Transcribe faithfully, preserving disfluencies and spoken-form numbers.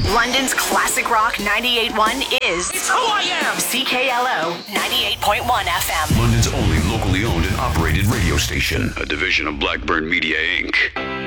London's classic rock ninety-eight point one is It's who I am! C K L O ninety-eight point one F M. London's only locally owned and operated radio station. A division of Blackburn Media, Incorporated.